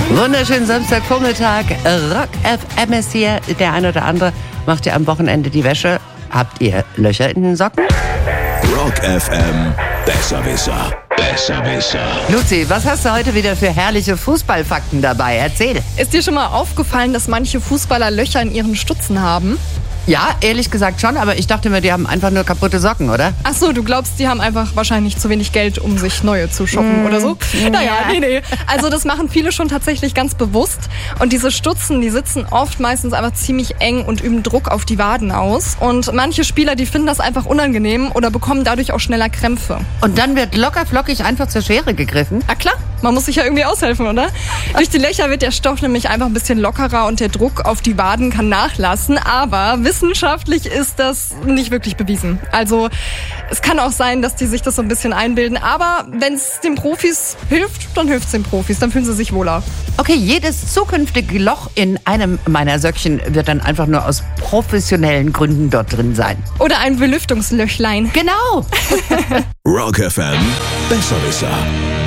Wunderschönen Samstagvormittag. Rock FM ist hier. Der eine oder andere macht ja am Wochenende die Wäsche. Habt ihr Löcher in den Socken? Rock FM, Besserwisser. Besserwisser. Luzi, was hast du heute wieder für herrliche Fußballfakten dabei? Erzähl. Ist dir schon mal aufgefallen, dass manche Fußballer Löcher in ihren Stutzen haben? Ja, ehrlich gesagt schon, aber ich dachte mir, die haben einfach nur kaputte Socken, oder? Ach so, du glaubst, die haben einfach wahrscheinlich zu wenig Geld, um sich neue zu shoppen oder so? Naja, nee. Also das machen viele schon tatsächlich ganz bewusst. Und diese Stutzen, die sitzen oft meistens einfach ziemlich eng und üben Druck auf die Waden aus. Und manche Spieler, die finden das einfach unangenehm oder bekommen dadurch auch schneller Krämpfe. Und dann wird locker flockig einfach zur Schere gegriffen. Ah klar, man muss sich ja irgendwie aushelfen, oder? Durch die Löcher wird der Stoff nämlich einfach ein bisschen lockerer und der Druck auf die Waden kann nachlassen. Aber wissenschaftlich ist das nicht wirklich bewiesen. Also es kann auch sein, dass die sich das so ein bisschen einbilden. Aber wenn es den Profis hilft, dann hilft es den Profis. Dann fühlen sie sich wohler. Okay, jedes zukünftige Loch in einem meiner Söckchen wird dann einfach nur aus professionellen Gründen dort drin sein. Oder ein Belüftungslöchlein. Genau. Rock FM, Besserwisser.